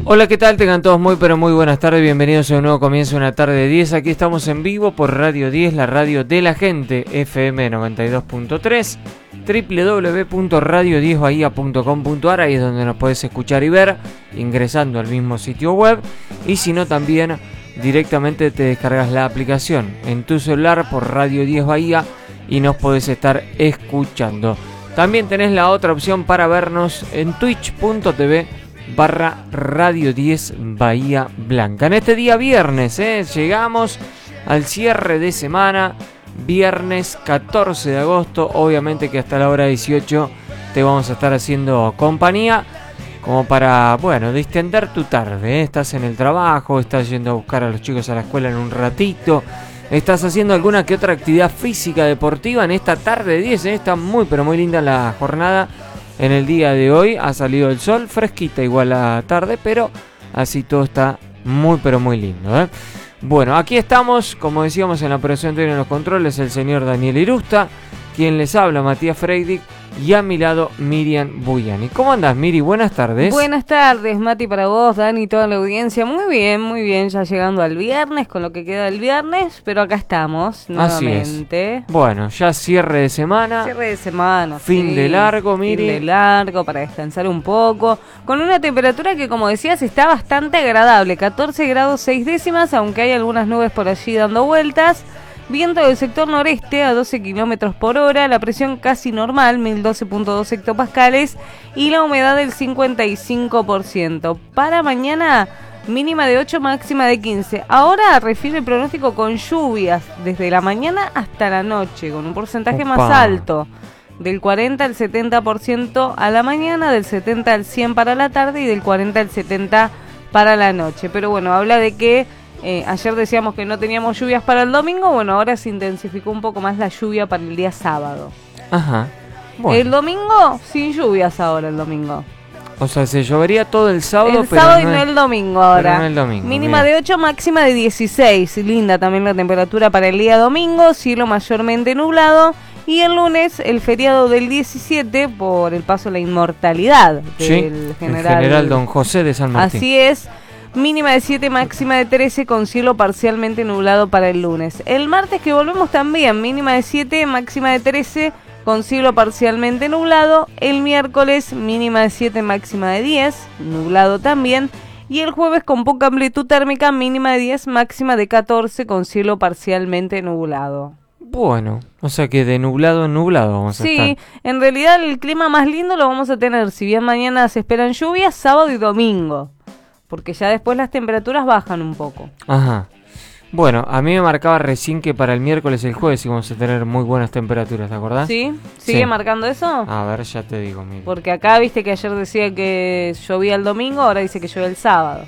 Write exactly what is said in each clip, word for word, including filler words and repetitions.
Hola, ¿qué tal? Tengan todos muy pero muy buenas tardes, bienvenidos a un nuevo comienzo de una tarde de diez. Aquí estamos en vivo por Radio diez, la radio de la gente, F M noventa y dos punto tres, doble u doble u doble u punto radio diez bahía punto com punto a r, ahí es donde nos podés escuchar y ver, ingresando al mismo sitio web, y si no también directamente te descargas la aplicación en tu celular por Radio diez Bahía y nos podés estar escuchando. También tenés la otra opción para vernos en twitch punto t v barra Radio diez Bahía Blanca. En este día viernes, ¿eh? llegamos al cierre de semana, viernes catorce de agosto, obviamente que hasta la hora dieciocho te vamos a estar haciendo compañía, como para, bueno, distender tu tarde, ¿eh? Estás en el trabajo, estás yendo a buscar a los chicos a la escuela en un ratito, estás haciendo alguna que otra actividad física deportiva en esta tarde de diez, ¿eh? Está muy pero muy linda la jornada. En el día de hoy ha salido el sol, fresquita igual la tarde, pero así todo está muy pero muy lindo, ¿eh? Bueno, aquí estamos, como decíamos en la operación técnica en los controles, el señor Daniel Irusta, quien les habla, Matías Freidich, y a mi lado Miriam Buyani. ¿Cómo andás, Miri? Buenas tardes. Buenas tardes, Mati, para vos, Dani y toda la audiencia. Muy bien, muy bien, ya llegando al viernes, con lo que queda del viernes, pero acá estamos nuevamente. Así es. Bueno, ya cierre de semana. Cierre de semana, Fin sí. de largo, Miri. Fin de largo, para descansar un poco, con una temperatura que, como decías, está bastante agradable, catorce grados seis décimas, aunque hay algunas nubes por allí dando vueltas. Viento del sector noreste a doce kilómetros por hora, la presión casi normal, mil doce punto dos hectopascales, y la humedad del cincuenta y cinco por ciento. Para mañana, mínima de ocho, máxima de quince. Ahora refiere el pronóstico con lluvias desde la mañana hasta la noche, con un porcentaje Opa. más alto, del cuarenta al setenta por ciento a la mañana, del setenta al cien para la tarde y del cuarenta al setenta para la noche. Pero bueno, habla de que Eh, ayer decíamos que no teníamos lluvias para el domingo, bueno, ahora se intensificó un poco más la lluvia para el día sábado. Ajá. Bueno. El domingo, sin lluvias ahora el domingo. O sea, se llovería todo el sábado, el pero sábado no y no es... el domingo ahora. Pero no el domingo, Mínima bien. de ocho, máxima de dieciséis. Linda también la temperatura para el día domingo, cielo mayormente nublado. Y el lunes, el feriado del diecisiete, por el paso de la inmortalidad del Sí, general, el general Don José de San Martín. Así es. Mínima de siete, máxima de trece, con cielo parcialmente nublado para el lunes. El martes que volvemos también, mínima de siete, máxima de trece, con cielo parcialmente nublado. El miércoles, mínima de siete, máxima de diez, nublado también. Y el jueves con poca amplitud térmica, mínima de diez, máxima de catorce, con cielo parcialmente nublado. Bueno, o sea que de nublado en nublado vamos a Sí, estar. en realidad el clima más lindo lo vamos a tener, si bien mañana se esperan lluvias, sábado y domingo. Porque ya después las temperaturas bajan un poco. Ajá. Bueno, a mí me marcaba recién que para el miércoles y el jueves íbamos a tener muy buenas temperaturas, ¿te acordás? ¿Sí? ¿Sigue Sí. marcando eso? A ver, ya te digo, mira. Porque acá viste que ayer decía que llovía el domingo, ahora dice que llueve el sábado.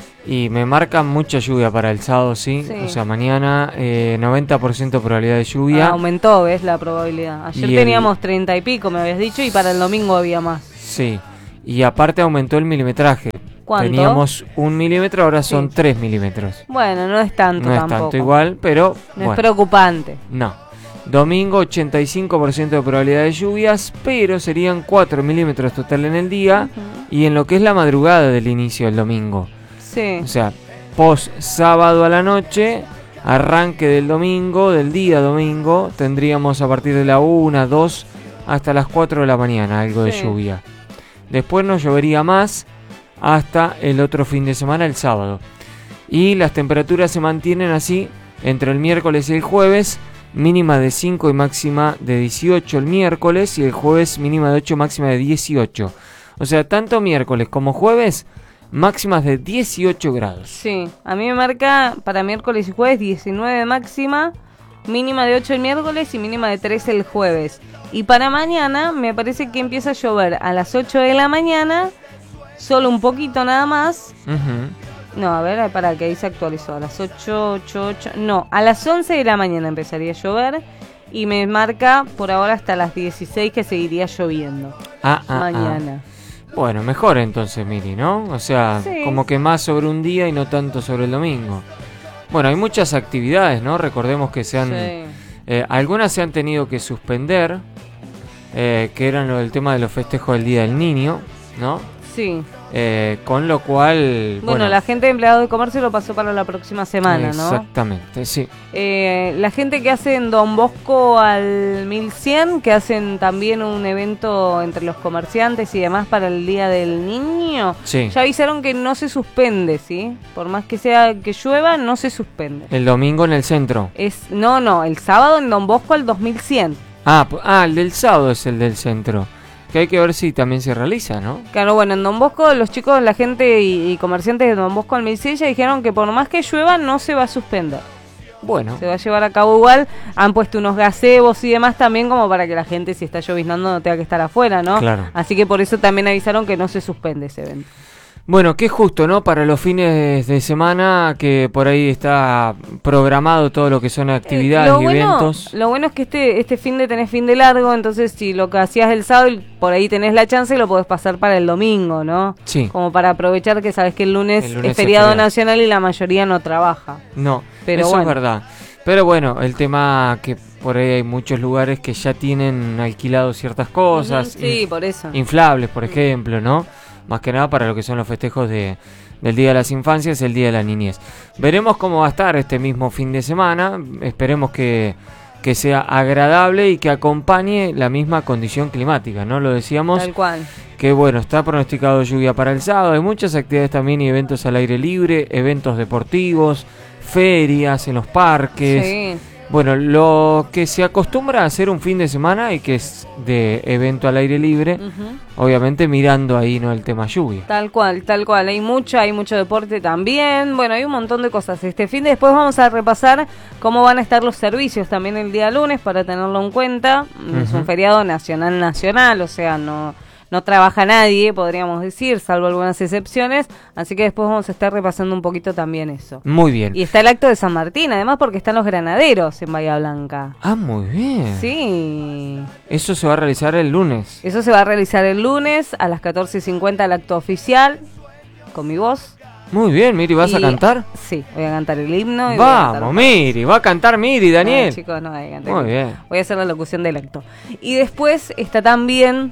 Y me marca mucha lluvia para el sábado, sí. Sí. O sea, mañana eh, noventa por ciento probabilidad de lluvia. Ah, aumentó, ¿ves? La probabilidad. Ayer Y teníamos el- treinta y pico, me habías dicho, y para el domingo había más. Sí. Y aparte aumentó el milimetraje. ¿Cuánto? Teníamos un milímetro, ahora son Sí. tres milímetros. Bueno, no es tanto No es tampoco. tanto igual, pero No bueno, es preocupante. no. Domingo ochenta y cinco por ciento de probabilidad de lluvias, pero serían cuatro milímetros total en el día. Ujú. Y en lo que es la madrugada del inicio del domingo. Sí. O sea, post sábado a la noche, arranque del domingo, del día domingo, tendríamos a partir de la una, dos hasta las cuatro de la mañana algo de Sí. lluvia. Después no llovería más hasta el otro fin de semana, el sábado. Y las temperaturas se mantienen así entre el miércoles y el jueves, mínima de cinco y máxima de dieciocho el miércoles, y el jueves mínima de ocho, máxima de dieciocho. O sea, tanto miércoles como jueves, máximas de dieciocho grados. Sí, a mí me marca para miércoles y jueves diecinueve de máxima, mínima de ocho el miércoles y mínima de trece el jueves. Y para mañana me parece que empieza a llover a las ocho de la mañana, solo un poquito nada más. Ujú. No, a ver, para que ahí se actualizó, a las ocho, ocho, ocho, no, a las once de la mañana empezaría a llover y me marca por ahora hasta las dieciséis que seguiría lloviendo Ah, ah, mañana. ah. Bueno, mejor entonces, Miri, ¿no? O sea, Sí. como que más sobre un día y no tanto sobre el domingo. Bueno, hay muchas actividades, ¿no? Recordemos que se han... Sí. Eh, algunas se han tenido que suspender, eh, que eran lo del tema de los festejos del Día del Niño, ¿no? Sí. Eh, con lo cual... Bueno, Bueno, la gente de empleado de comercio lo pasó para la próxima semana, ¿no? Exactamente, sí. Eh, la gente que hace en Don Bosco al mil cien, que hacen también un evento entre los comerciantes y demás para el Día del Niño, Sí. ya avisaron que no se suspende, ¿sí? Por más que sea que llueva, no se suspende. El domingo en el centro. Es No, no, el sábado en Don Bosco al dos mil cien. Ah, pu- ah, el del sábado es el del centro. Que hay que ver si también se realiza, ¿no? Claro, bueno, en Don Bosco los chicos, la gente y, y comerciantes de Don Bosco al mil cien ya dijeron que por más que llueva no se va a suspender. Bueno, Se va a llevar a cabo igual. Han puesto unos gazebos y demás también como para que la gente, si está lloviznando, no tenga que estar afuera, ¿no? Claro. Así que por eso también avisaron que no se suspende ese evento. bueno, qué justo, ¿no? Para los fines de semana que por ahí está programado todo lo que son actividades Eh, lo y bueno, eventos. Lo bueno es que este este fin de tenés fin de largo, entonces si lo que hacías el sábado, por ahí tenés la chance, lo podés pasar para el domingo, ¿no? Sí. Como para aprovechar que sabes que el lunes, El lunes es feriado es feriado. nacional y la mayoría no trabaja. No, Pero eso bueno. es verdad. Pero bueno, el tema que por ahí hay muchos lugares que ya tienen alquilado ciertas cosas. Ujú, sí, in- por eso. Inflables, por ejemplo, ¿no? Más que nada para lo que son los festejos de, del Día de las Infancias, el Día de la Niñez. Veremos cómo va a estar este mismo fin de semana. Esperemos que, que sea agradable y que acompañe la misma condición climática, ¿no? Lo decíamos. Tal cual. Que bueno, está pronosticado lluvia para el sábado. Hay muchas actividades también y eventos al aire libre, eventos deportivos, ferias en los parques. Sí. Bueno, lo que se acostumbra a hacer un fin de semana y que es de evento al aire libre, Ujú. obviamente mirando ahí, ¿no? El tema lluvia. Tal cual, tal cual. Hay mucho, hay mucho deporte también. Bueno, hay un montón de cosas. Este fin de después vamos a repasar cómo van a estar los servicios también el día lunes para tenerlo en cuenta. Es Ujú. un feriado nacional nacional, o sea, no no trabaja nadie, podríamos decir, salvo algunas excepciones. Así que después vamos a estar repasando un poquito también eso. Muy bien. Y está el acto de San Martín, además porque están los granaderos en Bahía Blanca. Ah, muy bien. Sí. Eso se va a realizar el lunes. Eso se va a realizar el lunes a las catorce cincuenta el acto oficial, con mi voz. Muy bien, Miri, ¿vas Y- a cantar? Sí, voy a cantar el himno. Y voy a cantar- Vamos, Miri, va a cantar Miri, Daniel. No, chicos, no voy a cantar. Muy bien. Voy a hacer la locución del acto. Y después está también,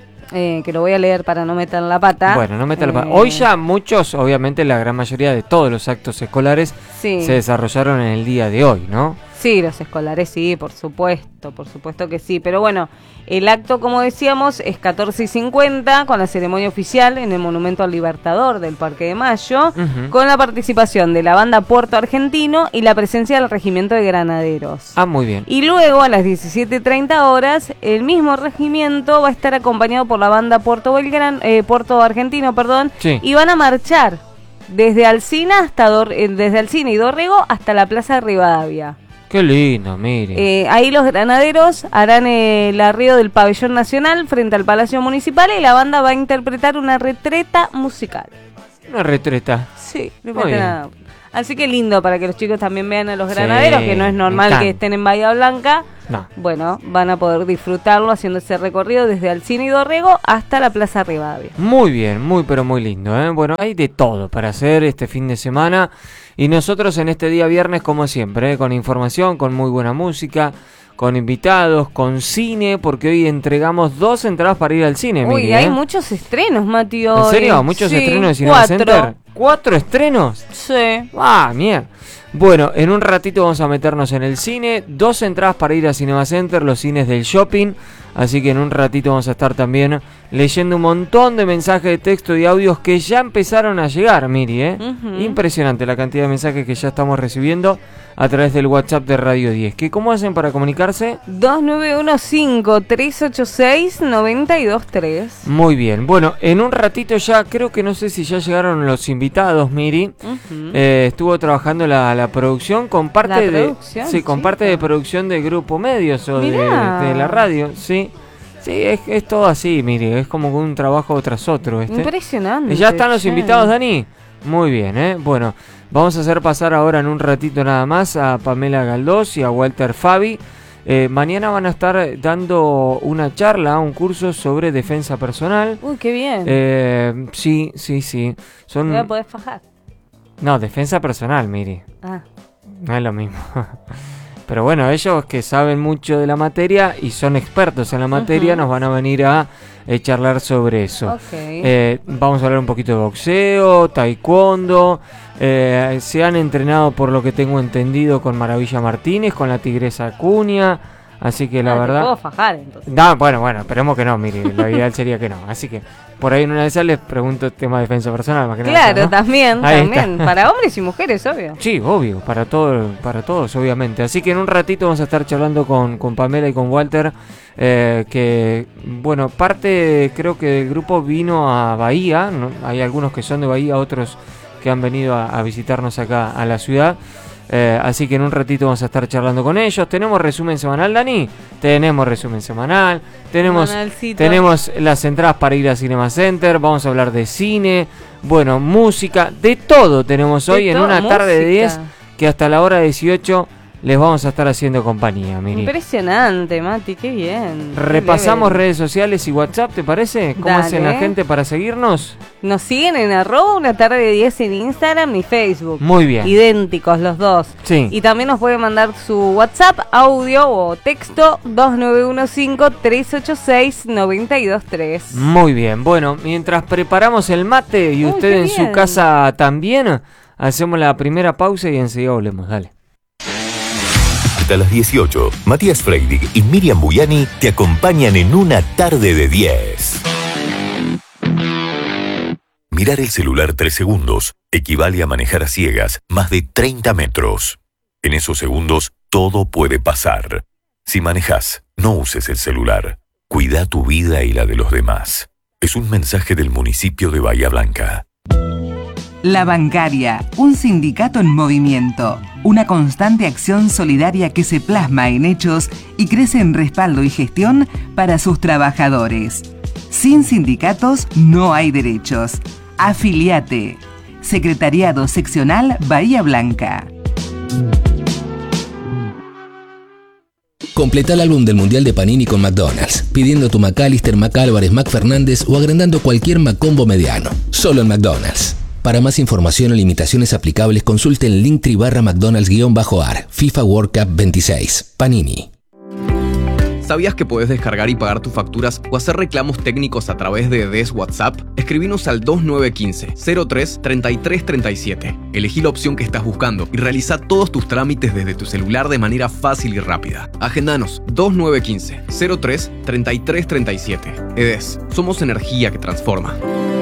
eh, que lo voy a leer para no meter la pata. Bueno, no meta la pata. Eh, Hoy ya muchos, obviamente la gran mayoría de todos los actos escolares Sí. se desarrollaron en el día de hoy, ¿no? Sí, los escolares sí, por supuesto, por supuesto que sí. Pero bueno, el acto, como decíamos, es catorce y cincuenta con la ceremonia oficial en el Monumento al Libertador del Parque de Mayo, Ujú. con la participación de la banda Puerto Argentino y la presencia del Regimiento de Granaderos. Ah, muy bien. Y luego, a las diecisiete treinta horas, el mismo regimiento va a estar acompañado por la banda Puerto Belgrano, eh, Puerto Argentino, perdón, Sí. y van a marchar desde Alsina hasta Dor- eh, desde Alsina y Dorrego hasta la Plaza de Rivadavia. Qué lindo, Miri. Eh, ahí los granaderos harán el arrío del pabellón nacional frente al Palacio Municipal y la banda va a interpretar una retreta musical. Una retreta. Sí, no Muy importa bien. nada. Así que lindo para que los chicos también vean a los granaderos, Sí, que no es me normal encanta. que estén en Bahía Blanca. No. Bueno, van a poder disfrutarlo haciendo ese recorrido desde Alcina y Dorrego hasta la Plaza Rivadavia. Muy bien, muy pero muy lindo, ¿eh? Bueno, hay de todo para hacer este fin de semana y nosotros en este día viernes como siempre, ¿eh? Con información, con muy buena música, con invitados, con cine, porque hoy entregamos dos entradas para ir al cine, Uy, Miri, hay ¿eh? muchos estrenos, Mati, ¿En hoy. serio? ¿Muchos Sí, estrenos de Cinema cuatro. Center? ¿Cuatro estrenos? Sí. Ah, mierda. Bueno, en un ratito vamos a meternos en el cine. Dos entradas para ir a Cinema Center, los cines del shopping. Así que en un ratito vamos a estar también leyendo un montón de mensajes de texto y audios que ya empezaron a llegar, Miri, ¿eh? Ujú. Impresionante la cantidad de mensajes que ya estamos recibiendo a través del WhatsApp de Radio diez. ¿Qué, ¿Cómo hacen para comunicarse? dos nueve uno cinco, tres ocho seis, nueve dos tres. Muy bien. Bueno, en un ratito ya, creo que no sé si ya llegaron los invitados, Miri. Ujú. Eh, estuvo trabajando la, la producción con parte ¿La de producción, sí, con chica? parte de producción de Grupo Medios o de, Mirá. de la radio, sí. Sí, es, es todo así, mire, es como un trabajo tras otro, ¿viste? Impresionante. ¿Y ya están los che. invitados, Dani? Muy bien, ¿eh? Bueno, vamos a hacer pasar ahora en un ratito nada más a Pamela Galdós y a Walter Fabi. Eh, mañana van a estar dando una charla, un curso sobre defensa personal. Uy, qué bien. Eh, sí, sí, sí. Son... Te voy a poder fajar. No, defensa personal, mire. Ah, No es lo mismo. Pero bueno, ellos que saben mucho de la materia y son expertos en la materia, uh-huh. nos van a venir a eh, charlar sobre eso. Okay. Eh, vamos a hablar un poquito de boxeo, taekwondo. Eh, se han entrenado, por lo que tengo entendido, con Maravilla Martínez, con la Tigresa Acuña. Así que la ah, verdad... ¿Te puedo fajar entonces? No, bueno, bueno, esperemos que no, mire, lo ideal sería que no. Así que por ahí en una de esas les pregunto tema de defensa personal. Más que claro, nada, ¿no? también, ahí también. Está. Para hombres y mujeres, obvio. Sí, obvio, para, todo, para todos, obviamente. Así que en un ratito vamos a estar charlando con, con Pamela y con Walter, eh, que, bueno, parte creo que del grupo vino a Bahía, ¿no? Hay algunos que son de Bahía, otros que han venido a, a visitarnos acá a la ciudad. Eh, así que en un ratito vamos a estar charlando con ellos. ¿Tenemos resumen semanal, Dani? Tenemos resumen semanal. Tenemos, tenemos las entradas para ir a Cinema Center. Vamos a hablar de cine. Bueno, música. De todo tenemos hoy en una música. Tarde de diez que hasta la hora dieciocho les vamos a estar haciendo compañía, Miri. Impresionante, Mati, qué bien. Repasamos qué redes sociales y WhatsApp, ¿te parece? ¿Cómo Dale. hacen la gente para seguirnos? Nos siguen en arroba una tarde de diez en Instagram y Facebook. Muy bien. Idénticos los dos. Sí. Y también nos pueden mandar su WhatsApp, audio o texto dos nueve uno cinco, tres ocho seis, nueve dos tres. Muy bien. Bueno, mientras preparamos el mate y Uy, usted en bien. su casa también, hacemos la primera pausa y enseguida volvemos. Dale. Hasta las dieciocho, Matías Freidig y Miriam Buyani te acompañan en una tarde de diez. Mirar el celular tres segundos equivale a manejar a ciegas más de treinta metros. En esos segundos, todo puede pasar. Si manejas, no uses el celular. Cuida tu vida y la de los demás. Es un mensaje del municipio de Bahía Blanca. La Bancaria, un sindicato en movimiento, una constante acción solidaria que se plasma en hechos y crece en respaldo y gestión para sus trabajadores. Sin sindicatos no hay derechos. Afiliate. Secretariado Seccional Bahía Blanca. Completa el álbum del Mundial de Panini con McDonald's, pidiendo tu McAllister, McAlvarez, McFernández o agrandando cualquier McCombo mediano. Solo en McDonald's. Para más información o limitaciones aplicables, consulte el Linktree barra McDonald's-A R, FIFA World Cup veintiséis. Panini. ¿Sabías que podés descargar y pagar tus facturas o hacer reclamos técnicos a través de D E S WhatsApp? Escribinos al dos nueve uno cinco, cero tres, treinta y tres treinta y siete. Elegí la opción que estás buscando y realiza todos tus trámites desde tu celular de manera fácil y rápida. Agendanos dos nueve uno cinco, cero tres, treinta y tres treinta y siete. E D E S, somos energía que transforma.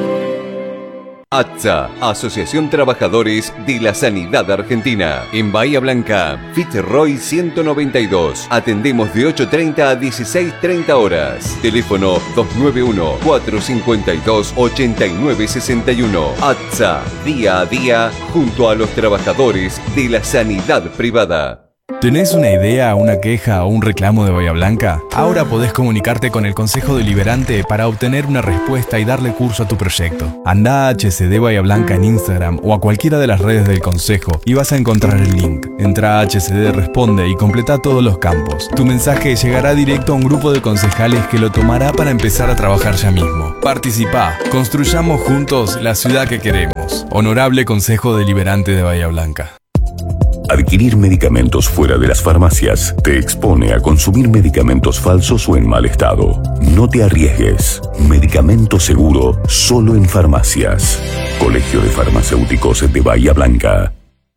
A T S A, Asociación Trabajadores de la Sanidad Argentina. En Bahía Blanca, Fitzroy ciento noventa y dos. Atendemos de ocho treinta a dieciséis treinta horas. Teléfono dos nueve uno, cuatro cinco dos, ocho nueve seis uno. A T S A, día a día, junto a los trabajadores de la sanidad privada. ¿Tenés una idea, una queja o un reclamo de Bahía Blanca? Ahora podés comunicarte con el Consejo Deliberante para obtener una respuesta y darle curso a tu proyecto. Andá a H C D Bahía Blanca en Instagram o a cualquiera de las redes del Consejo y vas a encontrar el link. Entrá a H C D Responde y completa todos los campos. Tu mensaje llegará directo a un grupo de concejales que lo tomará para empezar a trabajar ya mismo. Participá, construyamos juntos la ciudad que queremos. Honorable Consejo Deliberante de Bahía Blanca. Adquirir medicamentos fuera de las farmacias te expone a consumir medicamentos falsos o en mal estado. No te arriesgues. Medicamento seguro solo en farmacias. Colegio de Farmacéuticos de Bahía Blanca.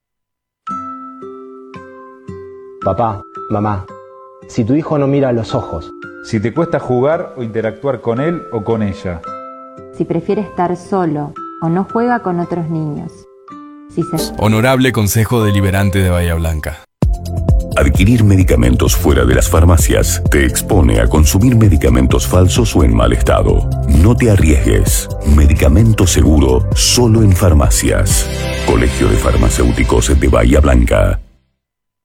Papá, mamá, si tu hijo no mira a los ojos, si te cuesta jugar o interactuar con él o con ella, si prefiere estar solo o no juega con otros niños. Si se... Honorable Consejo Deliberante de Bahía Blanca. Adquirir medicamentos fuera de las farmacias te expone a consumir medicamentos falsos o en mal estado. No te arriesgues. Medicamento seguro solo en farmacias. Colegio de Farmacéuticos de Bahía Blanca.